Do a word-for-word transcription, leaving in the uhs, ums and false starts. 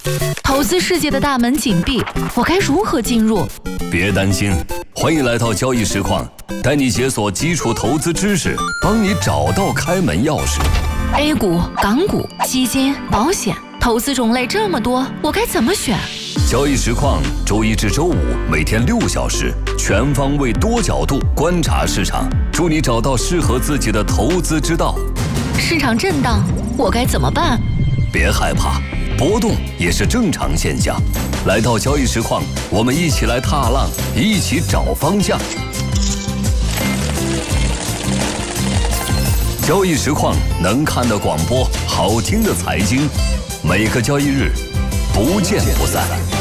投资世界的大门紧闭，我该如何进入？ 别担心，欢迎来到交易实况，带你解锁基础投资知识，帮你找到开门钥匙。 A 股、港股、基金、保险，投资种类这么多，我该怎么选？ 交易实况周一至周五每天六小时，全方位多角度观察市场，助你找到适合自己的投资之道。 市场震荡，我该怎么办？ 别害怕，波动也是正常现象。来到交易实况，我们一起来踏浪，一起找方向。交易实况能看的广播，好听的财经，每个交易日不见不散。